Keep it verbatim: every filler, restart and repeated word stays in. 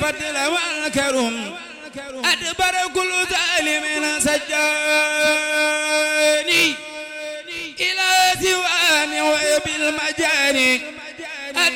الفضل والكرم أدبر كل ظالم سجاني إلى سواني وبالمجاني